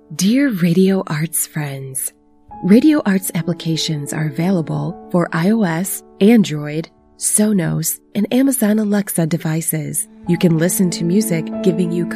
Dear Radio Arts friends, Radio Arts applications are available for iOS, Android, Sonos, and Amazon Alexa devices. You can listen to music giving you